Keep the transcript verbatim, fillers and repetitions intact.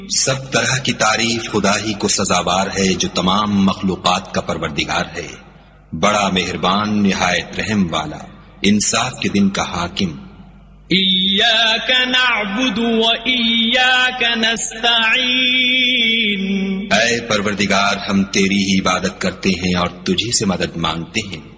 सब तरह की तारीफ खुदा ही को सजावार है जो तमाम मखलूकात का परवरदिगार है, बड़ा मेहरबान निहायत रहम वाला, इंसाफ के दिन का हाकिम। इय्याक नअबुदु व इय्याक नस्तईन, ऐ परवरदिगार हम तेरी ही इबादत करते हैं और तुझी से मदद मांगते हैं।